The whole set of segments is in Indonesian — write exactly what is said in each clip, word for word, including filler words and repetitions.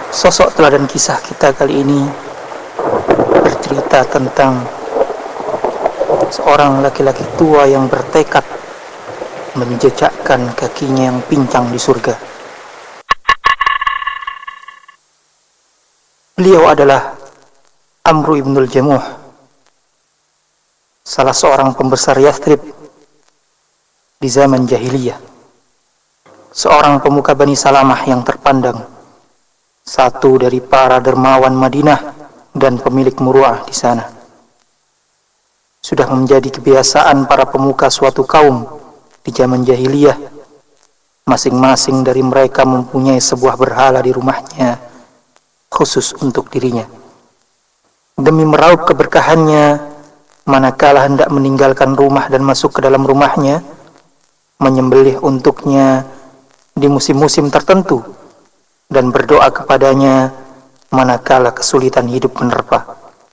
Sosok teladan kisah kita kali ini bercerita tentang seorang laki-laki tua yang bertekad menjejakkan kakinya yang pincang di surga. Beliau adalah Amru ibnul Jamuh, salah seorang pembesar Yathrib di zaman jahiliyah, seorang pemuka Bani Salamah yang terpandang, satu dari para dermawan Madinah dan pemilik muruah di sana. Sudah menjadi kebiasaan para pemuka suatu kaum di zaman jahiliyah, masing-masing dari mereka mempunyai sebuah berhala di rumahnya khusus untuk dirinya. Demi meraup keberkahannya, manakala hendak meninggalkan rumah dan masuk ke dalam rumahnya, menyembelih untuknya di musim-musim tertentu dan berdoa kepadanya manakala kesulitan hidup menerpa.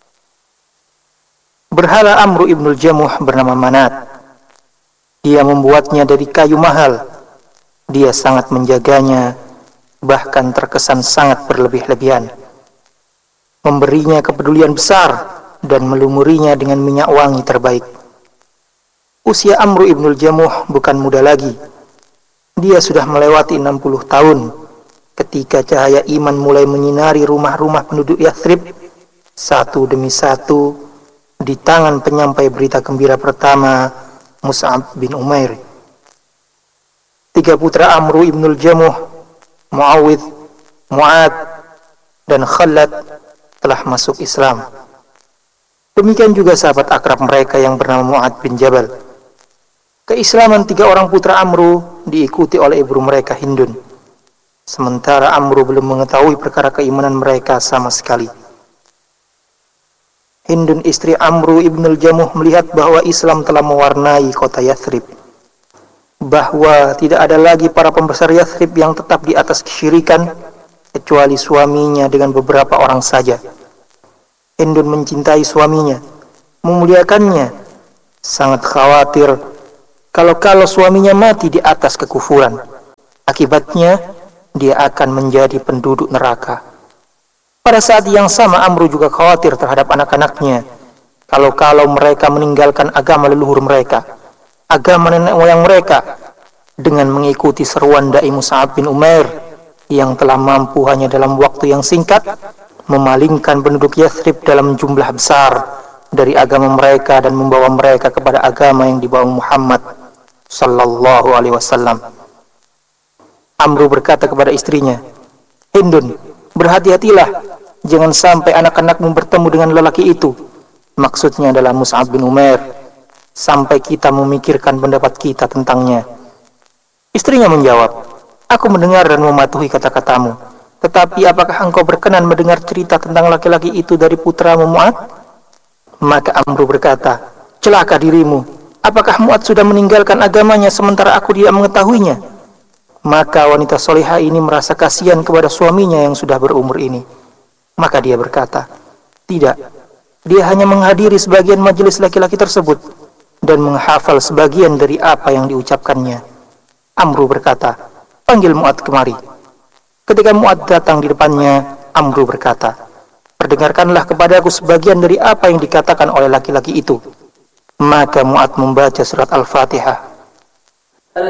Berhala Amru ibnul Jamuh bernama Manat. Dia membuatnya dari kayu mahal. Dia sangat menjaganya, bahkan terkesan sangat berlebih-lebihan. Memberinya kepedulian besar dan melumurinya dengan minyak wangi terbaik. Usia Amru ibnul Jamuh bukan muda lagi. Dia sudah melewati enam puluh tahun ketika cahaya iman mulai menyinari rumah-rumah penduduk Yathrib satu demi satu di tangan penyampai berita gembira pertama, Mus'ab bin Umair. Tiga putra Amru ibnul Jamuh, Muawidh, Mu'ad, dan Khalad telah masuk Islam. Demikian juga sahabat akrab mereka yang bernama Mu'ad bin Jabal. Keislaman tiga orang putra Amru diikuti oleh ibu mereka Hindun, sementara Amru belum mengetahui perkara keimanan mereka sama sekali. Hindun istri Amru ibnul Jamuh melihat bahwa Islam telah mewarnai kota Yathrib, bahwa tidak ada lagi para pembesar Yathrib yang tetap di atas kesyirikan kecuali suaminya dengan beberapa orang saja. Hindun mencintai suaminya, memuliakannya, sangat khawatir kalau-kalau suaminya mati di atas kekufuran. Akibatnya dia akan menjadi penduduk neraka. Pada saat yang sama Amru juga khawatir terhadap anak-anaknya, kalau-kalau mereka meninggalkan agama leluhur mereka, agama nenek moyang mereka, dengan mengikuti seruan dai Mus'ab bin Umair yang telah mampu hanya dalam waktu yang singkat memalingkan penduduk Yathrib dalam jumlah besar dari agama mereka dan membawa mereka kepada agama yang dibawa Muhammad sallallahu alaihi wasallam. Amru berkata kepada istrinya, "Hindun, berhati-hatilah, jangan sampai anak-anakmu bertemu dengan lelaki itu," maksudnya adalah Mus'ab bin Umair, "sampai kita memikirkan pendapat kita tentangnya." Istrinya menjawab, "Aku mendengar dan mematuhi kata-katamu, tetapi apakah engkau berkenan mendengar cerita tentang laki-laki itu dari putramu Mu'ad?" Maka Amru berkata, "Celaka dirimu, apakah Mu'ad sudah meninggalkan agamanya sementara aku tidak mengetahuinya?" Maka wanita solehah ini merasa kasihan kepada suaminya yang sudah berumur ini. Maka dia berkata, "Tidak, dia hanya menghadiri sebagian majelis laki-laki tersebut dan menghafal sebagian dari apa yang diucapkannya." Amru berkata, "Panggil Mu'ad kemari." Ketika Mu'ad datang di depannya, Amru berkata, "Perdengarkanlah kepadaku sebagian dari apa yang dikatakan oleh laki-laki itu." Maka Mu'ad membaca surat Al-Fatihah